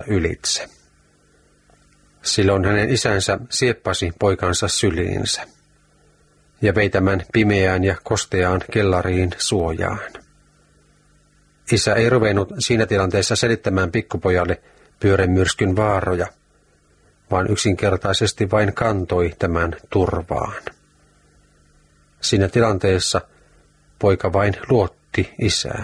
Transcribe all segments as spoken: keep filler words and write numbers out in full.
ylitse. Silloin hänen isänsä sieppasi poikansa syliinsä ja vei tämän pimeään ja kosteaan kellariin suojaan. Isä ei ruvennut siinä tilanteessa selittämään pikkupojalle pyörremyrskyn vaaroja, vaan yksinkertaisesti vain kantoi tämän turvaan. Siinä tilanteessa poika vain luotti isään.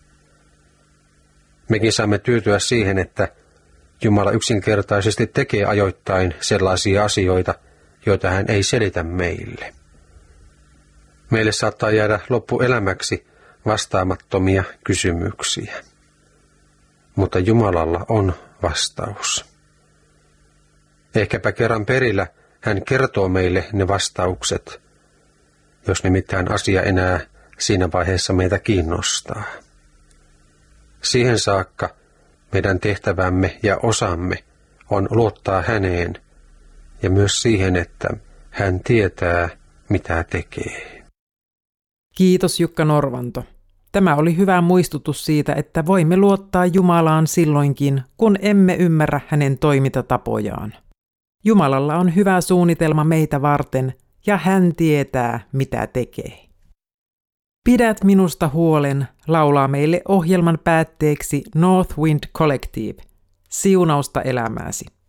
Mekin saamme tyytyä siihen, että Jumala yksinkertaisesti tekee ajoittain sellaisia asioita, joita hän ei selitä meille. Meille saattaa jäädä loppuelämäksi vastaamattomia kysymyksiä, mutta Jumalalla on vastaus. Ehkäpä kerran perillä hän kertoo meille ne vastaukset, jos nimittäin asia enää siinä vaiheessa meitä kiinnostaa. Siihen saakka meidän tehtävämme ja osamme on luottaa häneen ja myös siihen, että hän tietää, mitä tekee. Kiitos Jukka Norvanto. Tämä oli hyvä muistutus siitä, että voimme luottaa Jumalaan silloinkin, kun emme ymmärrä hänen toimintatapojaan. Jumalalla on hyvä suunnitelma meitä varten ja hän tietää, mitä tekee. Pidät minusta huolen, laulaa meille ohjelman päätteeksi North Wind Collective. Siunausta elämääsi.